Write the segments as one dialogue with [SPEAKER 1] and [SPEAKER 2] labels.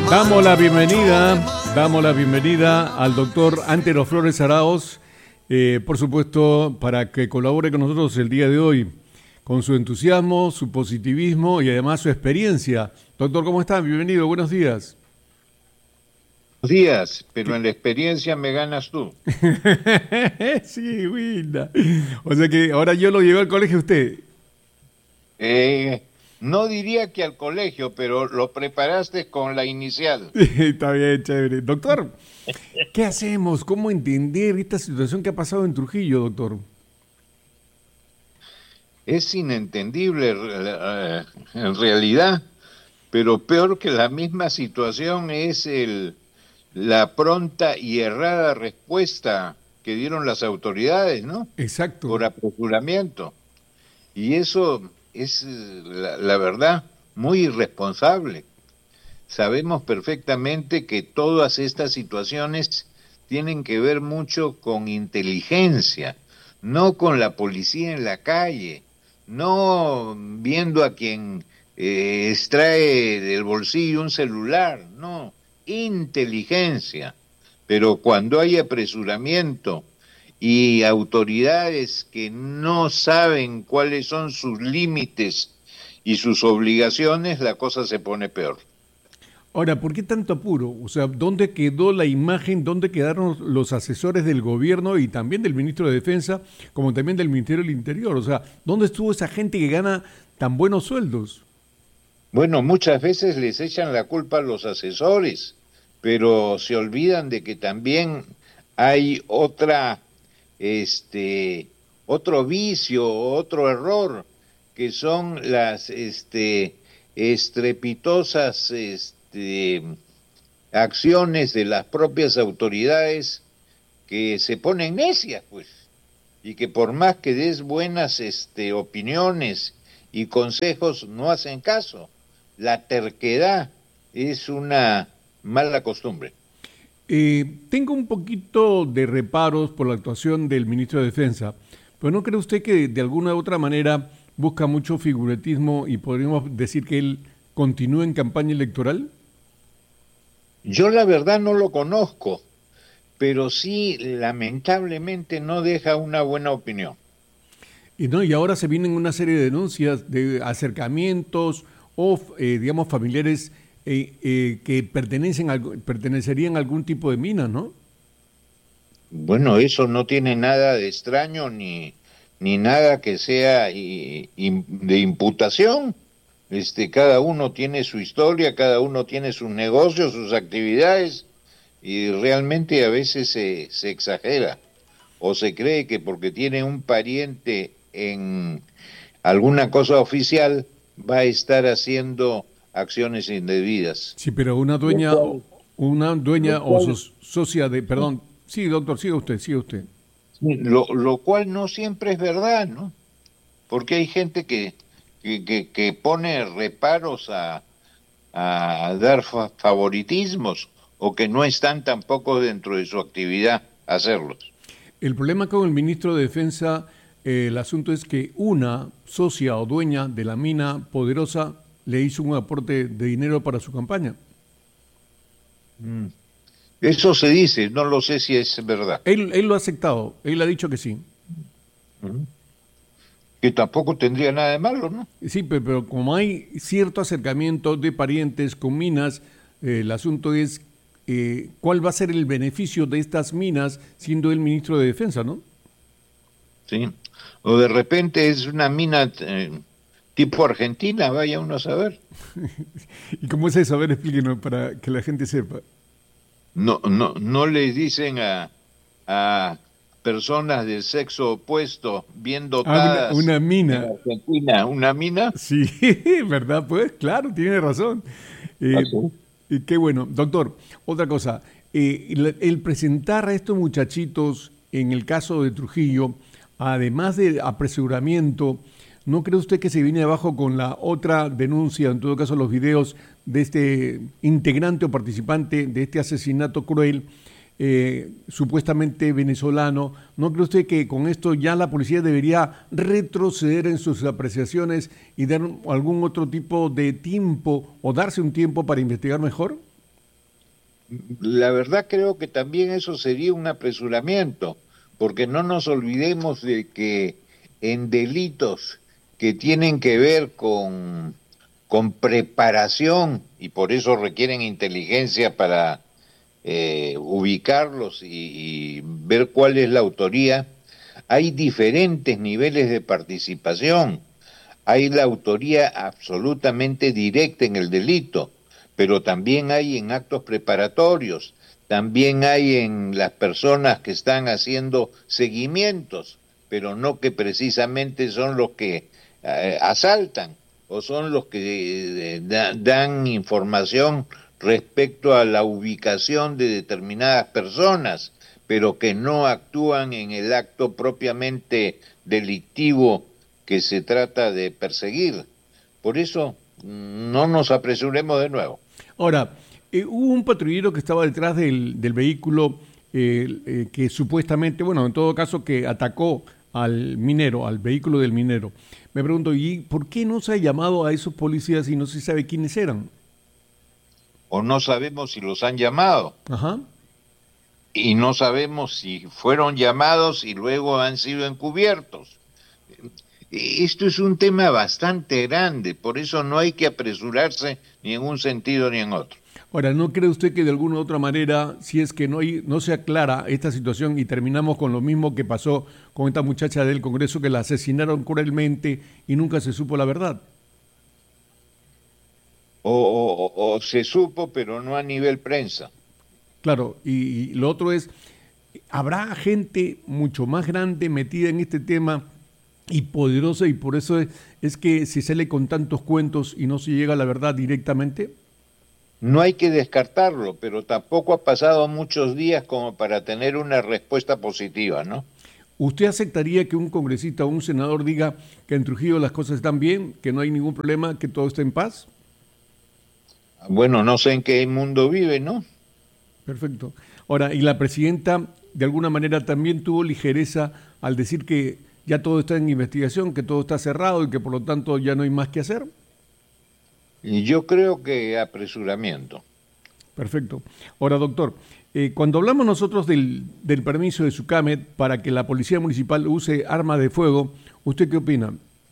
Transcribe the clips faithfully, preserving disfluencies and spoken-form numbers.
[SPEAKER 1] Damos la bienvenida, damos la bienvenida al doctor Antero Flores Araoz, eh, por supuesto, para que colabore con nosotros el día de hoy, con su entusiasmo, su positivismo y además su experiencia. Doctor, ¿cómo está? Bienvenido, buenos días.
[SPEAKER 2] Buenos días, pero en la experiencia me ganas tú.
[SPEAKER 1] Sí, Winda. O sea que ahora yo lo llevé al colegio a usted.
[SPEAKER 2] Eh, no diría que al colegio, pero lo preparaste con la inicial.
[SPEAKER 1] Está bien, chévere. Doctor, ¿qué hacemos? ¿Cómo entender esta situación que ha pasado en Trujillo, doctor?
[SPEAKER 2] Es inentendible eh, en realidad, pero peor que la misma situación es el, la pronta y errada respuesta que dieron las autoridades, ¿no?
[SPEAKER 1] Exacto.
[SPEAKER 2] Por apresuramiento. Y eso es, la, la verdad, muy irresponsable. Sabemos perfectamente que todas estas situaciones tienen que ver mucho con inteligencia, no con la policía en la calle, no viendo a quien eh, extrae del bolsillo un celular, no, inteligencia. Pero cuando hay apresuramiento y autoridades que no saben cuáles son sus límites y sus obligaciones, la cosa se pone peor.
[SPEAKER 1] Ahora, ¿por qué tanto apuro? O sea, ¿dónde quedó la imagen, dónde quedaron los asesores del gobierno y también del ministro de Defensa, como también del Ministerio del Interior? O sea, ¿dónde estuvo esa gente que gana tan buenos sueldos?
[SPEAKER 2] Bueno, muchas veces les echan la culpa a los asesores, pero se olvidan de que también hay otra, este, otro vicio, otro error, que son las, este, estrepitosas, este, de acciones de las propias autoridades que se ponen necias, pues, y que por más que des buenas este, opiniones y consejos, no hacen caso. La terquedad es una mala costumbre.
[SPEAKER 1] Eh, tengo un poquito de reparos por la actuación del ministro de Defensa, pero ¿no cree usted que de alguna u otra manera busca mucho figuratismo y podríamos decir que él continúa en campaña electoral?
[SPEAKER 2] Yo la verdad no lo conozco, pero sí lamentablemente no deja una buena opinión.
[SPEAKER 1] Y, no, y ahora se vienen una serie de denuncias de acercamientos o, eh, digamos, familiares eh, eh, que pertenecen a, pertenecerían a algún tipo de mina, ¿no?
[SPEAKER 2] Bueno, eso no tiene nada de extraño ni, ni nada que sea y, y de imputación. Este, cada uno tiene su historia, cada uno tiene sus negocios, sus actividades, y realmente a veces se, se exagera o se cree que porque tiene un pariente en alguna cosa oficial va a estar haciendo acciones indebidas.
[SPEAKER 1] Sí, pero una dueña,
[SPEAKER 2] Lo cual,
[SPEAKER 1] una dueña
[SPEAKER 2] lo
[SPEAKER 1] o
[SPEAKER 2] cual,
[SPEAKER 1] so- socia de, perdón, sí, doctor, siga usted, siga usted.
[SPEAKER 2] lo, lo cual no siempre es verdad, ¿no? Porque hay gente que, que, que, que pone reparos a, a dar fa favoritismos o que no están tampoco dentro de su actividad hacerlos.
[SPEAKER 1] El problema con el ministro de Defensa, eh, el asunto es que una socia o dueña de la mina poderosa le hizo un aporte de dinero para su campaña.
[SPEAKER 2] Mm. Eso se dice, no lo sé si es verdad.
[SPEAKER 1] Él, él lo ha aceptado, él ha dicho que sí.
[SPEAKER 2] Mm. Que tampoco tendría nada de malo, ¿no?
[SPEAKER 1] Sí, pero, pero como hay cierto acercamiento de parientes con minas, eh, el asunto es eh, cuál va a ser el beneficio de estas minas siendo el ministro de Defensa, ¿no?
[SPEAKER 2] Sí. O de repente es una mina eh, tipo Argentina, vaya uno a saber.
[SPEAKER 1] ¿Y cómo es eso? A ver, explíquenos para que la gente sepa.
[SPEAKER 2] No, no, no les dicen a, a personas del sexo opuesto bien
[SPEAKER 1] Ah, una,
[SPEAKER 2] dotadas
[SPEAKER 1] una
[SPEAKER 2] en
[SPEAKER 1] mina.
[SPEAKER 2] Argentina una mina.
[SPEAKER 1] Sí, ¿verdad? Pues claro, tiene razón. Eh,
[SPEAKER 2] Así.
[SPEAKER 1] y qué bueno. Doctor, otra cosa. Eh, el, el presentar a estos muchachitos, en el caso de Trujillo, además de apresuramiento, ¿no cree usted que se viene abajo con la otra denuncia, en todo caso los videos de este integrante o participante de este asesinato cruel, eh, supuestamente venezolano? ¿No cree usted que con esto ya la policía debería retroceder en sus apreciaciones y dar algún otro tipo de tiempo o darse un tiempo para investigar mejor?
[SPEAKER 2] La verdad creo que también eso sería un apresuramiento, porque no nos olvidemos de que en delitos que tienen que ver con, con preparación, y por eso requieren inteligencia para eh, ubicarlos y, y ver cuál es la autoría, hay diferentes niveles de participación. Hay la autoría absolutamente directa en el delito, pero también hay en actos preparatorios, también hay en las personas que están haciendo seguimientos, pero no que precisamente son los que eh, asaltan o son los que eh, da, dan información respecto a la ubicación de determinadas personas, pero que no actúan en el acto propiamente delictivo que se trata de perseguir. Por eso, no nos apresuremos de nuevo.
[SPEAKER 1] Ahora, eh, hubo un patrullero que estaba detrás del, del vehículo eh, eh, que supuestamente, bueno, en todo caso, que atacó al minero, al vehículo del minero. Me pregunto, ¿y por qué no se ha llamado a esos policías y no se sabe quiénes eran?
[SPEAKER 2] O no sabemos si los han llamado.
[SPEAKER 1] Ajá.
[SPEAKER 2] Y no sabemos si fueron llamados y luego han sido encubiertos. Esto es un tema bastante grande, por eso no hay que apresurarse ni en un sentido ni en otro.
[SPEAKER 1] Ahora, ¿no cree usted que de alguna u otra manera, si es que no, hay, no se aclara esta situación y terminamos con lo mismo que pasó con esta muchacha del Congreso, que la asesinaron cruelmente y nunca se supo la verdad?
[SPEAKER 2] O, o, o se supo, pero no a nivel prensa.
[SPEAKER 1] Claro, y, y lo otro es, habrá gente mucho más grande metida en este tema y poderosa, y por eso es, es que se sale con tantos cuentos y no se llega a la verdad directamente.
[SPEAKER 2] No hay que descartarlo, pero tampoco ha pasado muchos días como para tener una respuesta positiva, ¿no?
[SPEAKER 1] ¿Usted aceptaría que un congresista o un senador diga que en Trujillo las cosas están bien, que no hay ningún problema, que todo está en paz?
[SPEAKER 2] Bueno, no sé en qué mundo vive, ¿no?
[SPEAKER 1] Perfecto. Ahora, y la presidenta de alguna manera también tuvo ligereza al decir que ya todo está en investigación, que todo está cerrado y que por lo tanto ya no hay más que hacer.
[SPEAKER 2] Y yo creo que apresuramiento.
[SPEAKER 1] Perfecto. Ahora, doctor, eh, cuando hablamos nosotros del, del permiso de SUCAMED para que la policía municipal use armas de fuego, ¿usted qué opina?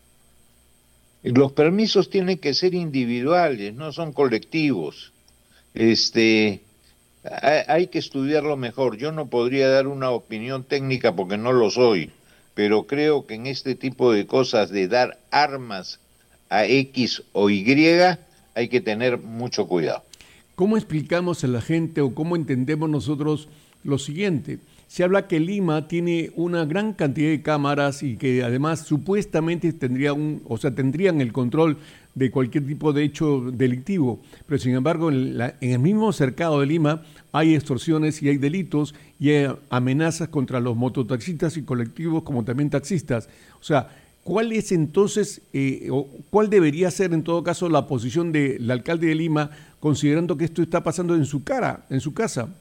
[SPEAKER 2] Los permisos tienen que ser individuales, no son colectivos. Este, hay, hay que estudiarlo mejor. Yo no podría dar una opinión técnica porque no lo soy, pero creo que en este tipo de cosas de dar armas a X o Y hay que tener mucho cuidado.
[SPEAKER 1] ¿Cómo explicamos a la gente o cómo entendemos nosotros lo siguiente? Se habla que Lima tiene una gran cantidad de cámaras y que además supuestamente tendría un, o sea, tendrían el control de cualquier tipo de hecho delictivo, pero sin embargo en, la, en el mismo cercado de Lima hay extorsiones y hay delitos y hay amenazas contra los mototaxistas y colectivos como también taxistas. O sea, ¿cuál es entonces, eh, o cuál debería ser en todo caso la posición del alcalde de Lima, considerando que esto está pasando en su cara, en su casa?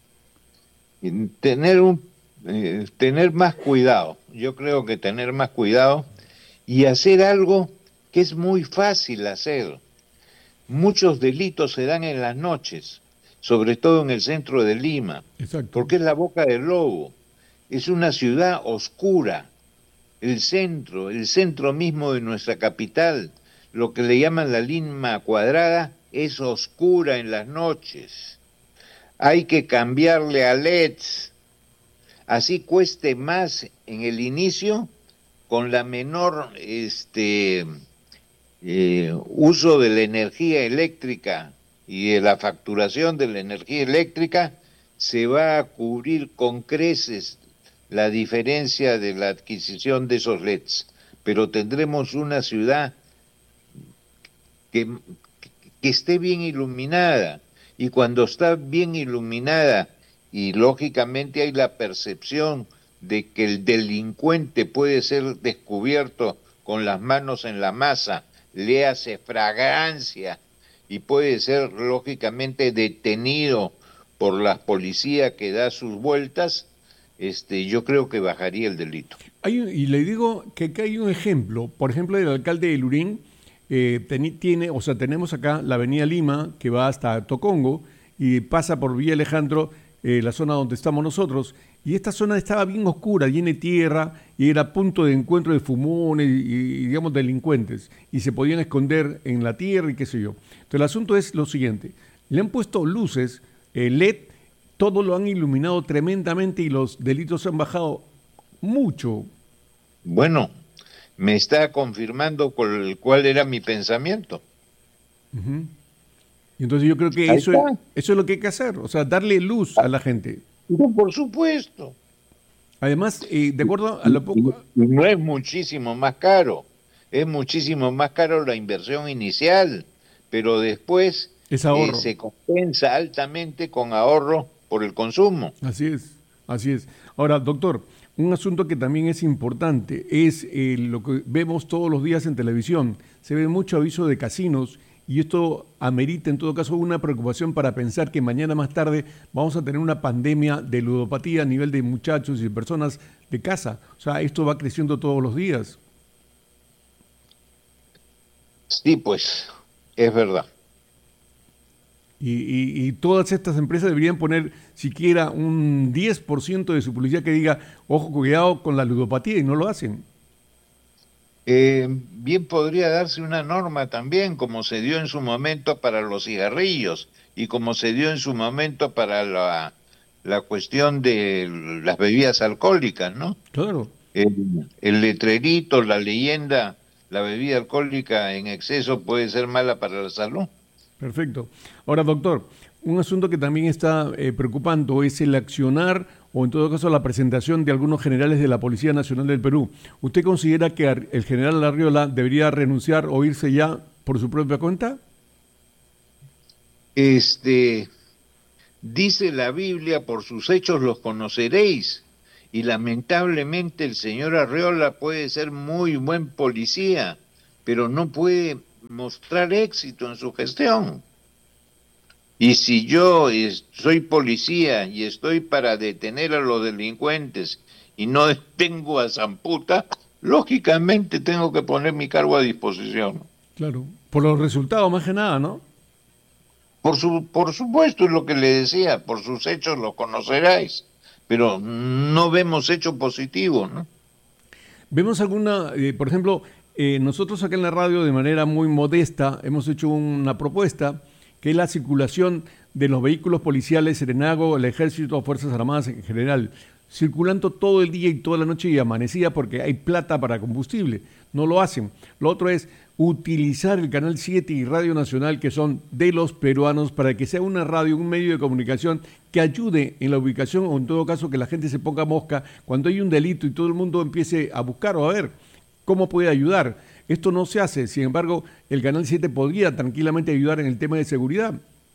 [SPEAKER 2] Tener un, eh, tener más cuidado. Yo creo que tener más cuidado y hacer algo que es muy fácil hacer. Muchos delitos se dan en las noches, sobre todo en el centro de Lima,
[SPEAKER 1] Exacto.
[SPEAKER 2] porque es la boca del lobo. Es una ciudad oscura. El centro, el centro mismo de nuestra capital, lo que le llaman la Lima cuadrada, es oscura en las noches. Hay que cambiarle a L E Ds, así cueste más en el inicio, con la menor este, eh, uso de la energía eléctrica y de la facturación de la energía eléctrica, se va a cubrir con creces la diferencia de la adquisición de esos L E Ds, pero tendremos una ciudad que, que esté bien iluminada, y cuando está bien iluminada y lógicamente hay la percepción de que el delincuente puede ser descubierto con las manos en la masa, le hace fragancia y puede ser lógicamente detenido por la policía que da sus vueltas, este, yo creo que bajaría el delito.
[SPEAKER 1] Hay, y le digo que acá hay un ejemplo, por ejemplo, el alcalde de Lurín eh, ten, tiene, o sea, tenemos acá la avenida Lima que va hasta Tocongo y pasa por Villa Alejandro, eh, la zona donde estamos nosotros, y esta zona estaba bien oscura, llena de tierra, y era punto de encuentro de fumones y, y, digamos, delincuentes, y se podían esconder en la tierra y qué sé yo. Entonces el asunto es lo siguiente, le han puesto luces, eh, L E D, todo lo han iluminado tremendamente y los delitos han bajado mucho.
[SPEAKER 2] Bueno, me está confirmando cuál, cuál era mi pensamiento.
[SPEAKER 1] Uh-huh. Y entonces yo creo que eso es, eso es lo que hay que hacer, o sea, darle luz a la gente.
[SPEAKER 2] No, por supuesto.
[SPEAKER 1] Además, eh, de acuerdo a lo poco...
[SPEAKER 2] Y no es muchísimo más caro, es muchísimo más caro la inversión inicial, pero después
[SPEAKER 1] es ahorro.
[SPEAKER 2] Eh, se compensa altamente con ahorro por el consumo.
[SPEAKER 1] Así es, así es. Ahora, doctor, un asunto que también es importante es eh, lo que vemos todos los días en televisión. Se ve mucho aviso de casinos y esto amerita en todo caso una preocupación para pensar que mañana más tarde vamos a tener una pandemia de ludopatía a nivel de muchachos y de personas de casa. O sea, esto va creciendo todos los días.
[SPEAKER 2] Sí, pues, es verdad.
[SPEAKER 1] Y, y, y todas estas empresas deberían poner siquiera un diez por ciento de su publicidad que diga, ojo, cuidado con la ludopatía, y no lo hacen.
[SPEAKER 2] Eh, bien podría darse una norma también, como se dio en su momento para los cigarrillos y como se dio en su momento para la, la cuestión de las bebidas alcohólicas, ¿no?
[SPEAKER 1] Claro.
[SPEAKER 2] El, el letrerito, la leyenda, la bebida alcohólica en exceso puede ser mala para la salud.
[SPEAKER 1] Perfecto. Ahora, doctor, un asunto que también está eh, preocupando es el accionar o en todo caso la presentación de algunos generales de la Policía Nacional del Perú. ¿Usted considera que el general Arriola debería renunciar o irse ya por su propia cuenta?
[SPEAKER 2] Este, dice la Biblia, por sus hechos los conoceréis. Y lamentablemente el señor Arriola puede ser muy buen policía, pero no puede mostrar éxito en su gestión. Y si yo soy policía y estoy para detener a los delincuentes y no tengo a Zamputa, lógicamente tengo que poner mi cargo a disposición.
[SPEAKER 1] Claro, por los resultados más que nada, ¿no?
[SPEAKER 2] Por, su, por supuesto, es lo que le decía, por sus hechos lo conoceráis, pero no vemos hecho positivo, ¿no?
[SPEAKER 1] Vemos alguna, eh, por ejemplo, eh, nosotros acá en la radio de manera muy modesta hemos hecho una propuesta que es la circulación de los vehículos policiales, Serenago, el Ejército, Fuerzas Armadas en general, circulando todo el día y toda la noche y amanecida porque hay plata para combustible. No lo hacen. Lo otro es utilizar el Canal siete y Radio Nacional, que son de los peruanos, para que sea una radio, un medio de comunicación que ayude en la ubicación o en todo caso que la gente se ponga mosca cuando hay un delito y todo el mundo empiece a buscar o a ver cómo puede ayudar. Esto no se hace, sin embargo, el Canal siete podría tranquilamente ayudar en el tema de seguridad.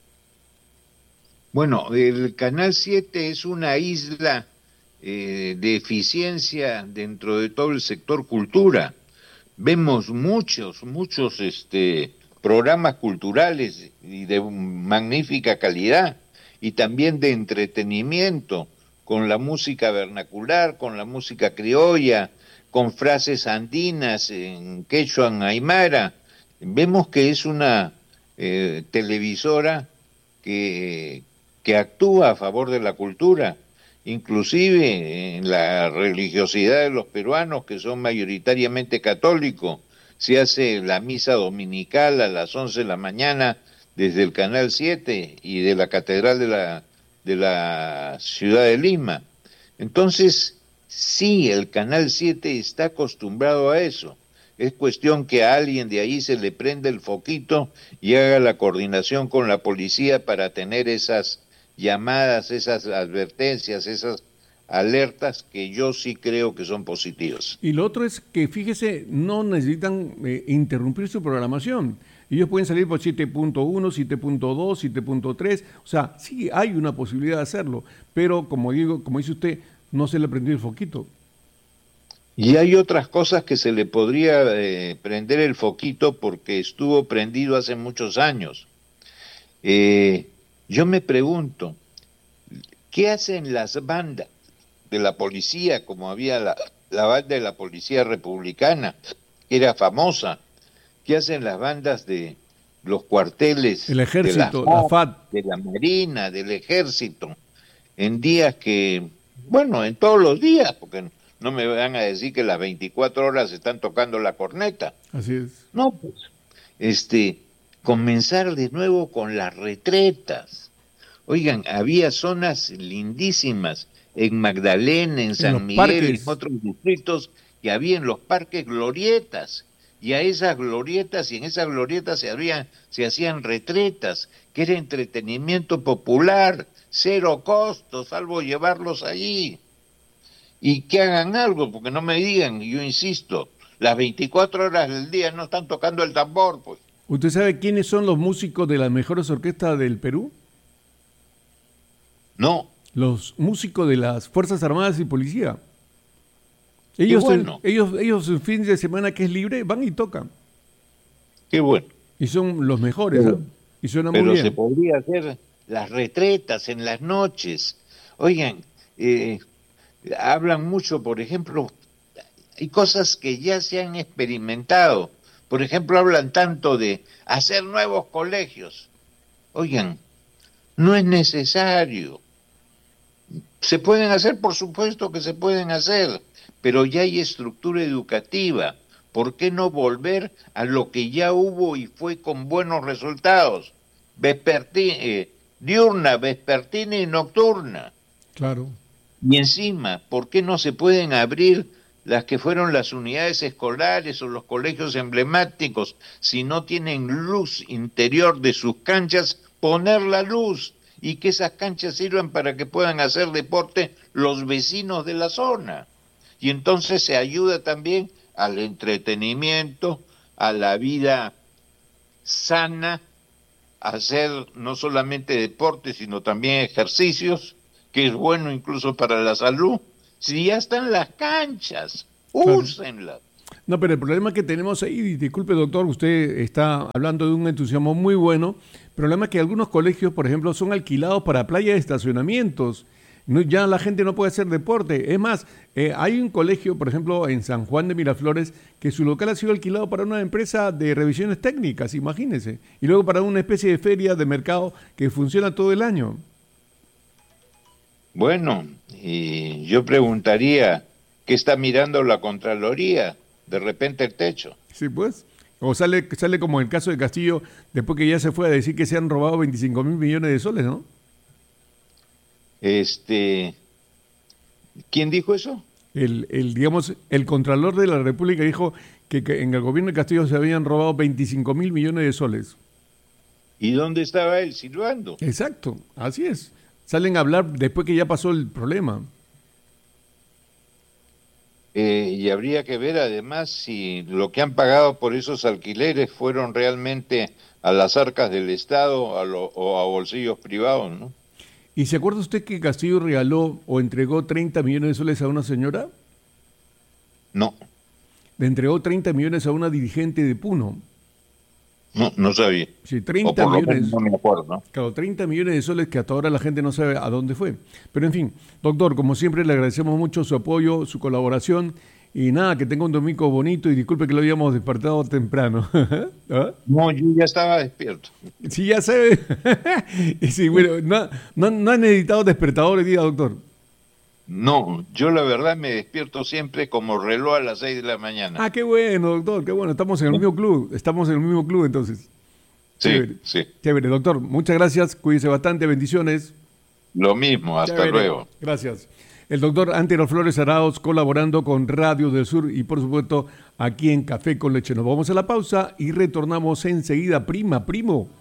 [SPEAKER 2] Bueno, el Canal siete es una isla eh, de eficiencia dentro de todo el sector cultura. Vemos muchos, muchos este, programas culturales y de magnífica calidad y también de entretenimiento con la música vernacular, con la música criolla, con frases andinas en quechua, en aymara. Vemos que es una eh, televisora que, que actúa a favor de la cultura, inclusive en la religiosidad de los peruanos, que son mayoritariamente católicos. Se hace la misa dominical a las once de la mañana desde el Canal siete y de la Catedral de la, de la ciudad de Lima. Entonces, sí, el Canal siete está acostumbrado a eso. Es cuestión que a alguien de ahí se le prenda el foquito y haga la coordinación con la policía para tener esas llamadas, esas advertencias, esas alertas que yo sí creo que son positivas.
[SPEAKER 1] Y lo otro es que, fíjese, no necesitan eh, interrumpir su programación. Ellos pueden salir por siete punto uno, siete punto dos, siete punto tres, o sea, sí hay una posibilidad de hacerlo, pero como digo, como dice usted, no se le prendió el foquito.
[SPEAKER 2] Y hay otras cosas que se le podría eh, prender el foquito porque estuvo prendido hace muchos años. Eh, yo me pregunto, ¿qué hacen las bandas de la policía, como había la, la banda de la policía republicana, que era famosa? ¿Qué hacen las bandas de, los cuarteles
[SPEAKER 1] el ejército,
[SPEAKER 2] de la
[SPEAKER 1] la F A T,
[SPEAKER 2] de la Marina, del Ejército, en días que, bueno, en todos los días, porque no me van a decir que las veinticuatro horas están tocando la corneta.
[SPEAKER 1] Así es.
[SPEAKER 2] No, pues, este, comenzar de nuevo con las retretas. Oigan, había zonas lindísimas en Magdalena, en San
[SPEAKER 1] los
[SPEAKER 2] Miguel,
[SPEAKER 1] parques.
[SPEAKER 2] en otros distritos, que había en los parques glorietas. Y a esas glorietas, y en esas glorietas se, habían, se hacían retretas, que era entretenimiento popular, cero costo, salvo llevarlos allí. Y que hagan algo, porque no me digan, yo insisto, las veinticuatro horas del día no están tocando el tambor, pues.
[SPEAKER 1] ¿Usted sabe quiénes son los músicos de las mejores orquestas del Perú?
[SPEAKER 2] No.
[SPEAKER 1] Los músicos de las Fuerzas Armadas y Policía. Ellos,
[SPEAKER 2] bueno.
[SPEAKER 1] el, ellos, ellos el fin de semana que es libre van y tocan.
[SPEAKER 2] Qué bueno.
[SPEAKER 1] Y son los mejores,
[SPEAKER 2] pero,
[SPEAKER 1] ¿eh? Y suenan
[SPEAKER 2] pero
[SPEAKER 1] muy bien.
[SPEAKER 2] se podría hacer las retretas en las noches. Oigan, eh, hablan mucho, por ejemplo, hay cosas que ya se han experimentado. Por ejemplo, hablan tanto de hacer nuevos colegios. Oigan, no es necesario. Se pueden hacer, por supuesto que se pueden hacer, pero ya hay estructura educativa. ¿Por qué no volver a lo que ya hubo y fue con buenos resultados? Vespertina, eh, diurna, vespertina y nocturna.
[SPEAKER 1] Claro.
[SPEAKER 2] Y encima, ¿por qué no se pueden abrir las que fueron las unidades escolares o los colegios emblemáticos? Si no tienen luz interior de sus canchas, poner la luz y que esas canchas sirvan para que puedan hacer deporte los vecinos de la zona. Y entonces se ayuda también al entretenimiento, a la vida sana, a hacer no solamente deporte, sino también ejercicios, que es bueno incluso para la salud. Si ya están las canchas, úsenlas.
[SPEAKER 1] No, pero el problema que tenemos ahí, disculpe doctor, usted está hablando de un entusiasmo muy bueno, el problema es que algunos colegios, por ejemplo, son alquilados para playas de estacionamientos. No, ya la gente no puede hacer deporte. Es más, eh, hay un colegio, por ejemplo, en San Juan de Miraflores, que su local ha sido alquilado para una empresa de revisiones técnicas, imagínense, y luego para una especie de feria de mercado que funciona todo el año.
[SPEAKER 2] Bueno, y yo preguntaría, ¿qué está mirando la Contraloría? De repente el techo.
[SPEAKER 1] Sí, pues. O sale, sale como el caso de Castillo, después que ya se fue a decir que se han robado veinticinco mil millones de soles, ¿no?
[SPEAKER 2] Este, ¿quién dijo eso?
[SPEAKER 1] El, el, digamos, el Contralor de la República dijo que, que en el gobierno de Castillo se habían robado veinticinco mil millones de soles.
[SPEAKER 2] ¿Y dónde estaba él silbando?
[SPEAKER 1] Exacto, así es. Salen a hablar después que ya pasó el problema.
[SPEAKER 2] Eh, y habría que ver además si lo que han pagado por esos alquileres fueron realmente a las arcas del Estado a lo, o a bolsillos privados, ¿no?
[SPEAKER 1] ¿Y se acuerda usted que Castillo regaló o entregó treinta millones de soles a una señora?
[SPEAKER 2] No.
[SPEAKER 1] Le entregó treinta millones a una dirigente de Puno.
[SPEAKER 2] No, no sabía.
[SPEAKER 1] Sí, treinta
[SPEAKER 2] o por
[SPEAKER 1] millones.
[SPEAKER 2] Lo menos no me acuerdo, ¿no?
[SPEAKER 1] Claro, treinta millones de soles que hasta ahora la gente no sabe a dónde fue. Pero en fin, doctor, como siempre le agradecemos mucho su apoyo, su colaboración y nada, que tenga un domingo bonito y disculpe que lo habíamos despertado temprano. ¿Ah?
[SPEAKER 2] No, yo ya estaba despierto.
[SPEAKER 1] Sí, ya sabe. Sí, bueno, no, no, no han editado despertador hoy día, doctor.
[SPEAKER 2] No, yo la verdad me despierto siempre como reloj a las seis de la mañana.
[SPEAKER 1] Ah, qué bueno, doctor, qué bueno. Estamos en el mismo club. Estamos en el mismo club, entonces.
[SPEAKER 2] Sí,
[SPEAKER 1] Chévere.
[SPEAKER 2] sí.
[SPEAKER 1] Chévere, doctor. Muchas gracias. Cuídese bastante. Bendiciones.
[SPEAKER 2] Lo mismo. Hasta
[SPEAKER 1] Chévere.
[SPEAKER 2] luego.
[SPEAKER 1] Gracias. El doctor Antero Flores Arauz colaborando con Radio del Sur y por supuesto aquí en Café con Leche. Nos vamos a la pausa y retornamos enseguida. Prima, primo.